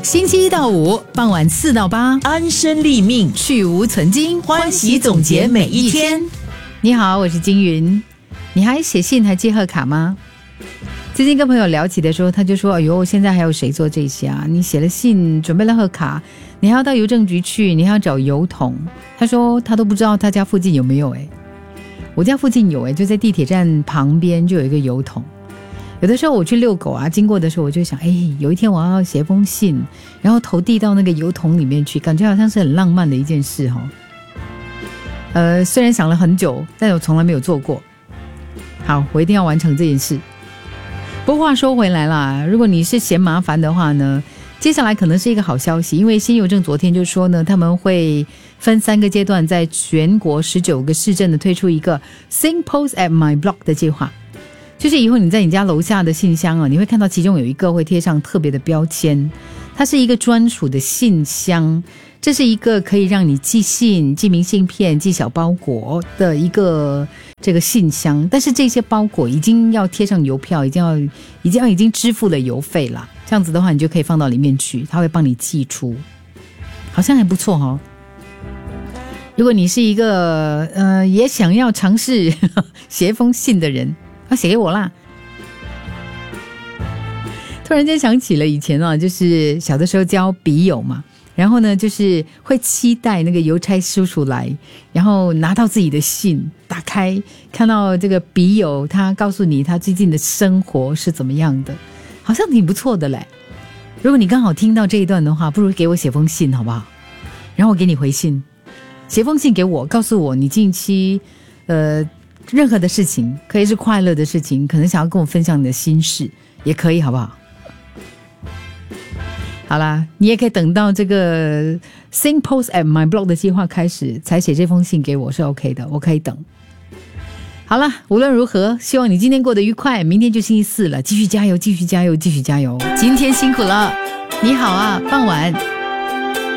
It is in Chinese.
星期一到五傍晚4到8， 安身立命， 去无存菁， 欢喜总结每一天。 你好，我是金云。你还写信还寄贺卡吗？最近跟朋友聊起的时候，他就说：“哎呦，现在还有谁做这些啊？你写了信，准备了贺卡，你还要到邮政局去，你还要找邮筒。”他说他都不知道他家附近有没有。我家附近有，就在地铁站旁边就有一个邮筒。有的时候我去遛狗啊，经过的时候我就想，有一天我要写封信，然后投递到那个邮筒里面去，感觉好像是很浪漫的一件事虽然想了很久，但我从来没有做过。好，我一定要完成这件事。不过话说回来啦，如果你是嫌麻烦的话呢，接下来可能是一个好消息，因为新邮政昨天就说呢，他们会分3个阶段，在全国19个市镇的推出一个 Sing Post at My Block 的计划。就是以后你在你家楼下的信箱你会看到其中有一个会贴上特别的标签，它是一个专属的信箱，这是一个可以让你寄信、寄明信片、寄小包裹的一个这个信箱，但是这些包裹已经要贴上邮票，已经支付了邮费了，这样子的话你就可以放到里面去，它会帮你寄出，好像还不错如果你是一个也想要尝试写一封信的人，写给我啦。突然间想起了以前就是小的时候交笔友嘛，然后呢就是会期待那个邮差叔叔来，然后拿到自己的信，打开看到这个笔友他告诉你他最近的生活是怎么样的，好像挺不错的嘞。如果你刚好听到这一段的话，不如给我写封信好不好？然后我给你回信，写封信给我，告诉我你近期任何的事情，可以是快乐的事情，可能想要跟我分享你的心事也可以，好不好？好啦，你也可以等到这个 Sing Post at My Block 的计划开始才写这封信给我，是 OK 的，我可以等。好啦，无论如何，希望你今天过得愉快，明天就星期4了，继续加油，继续加油，继续加油！今天辛苦了，你好啊，傍晚。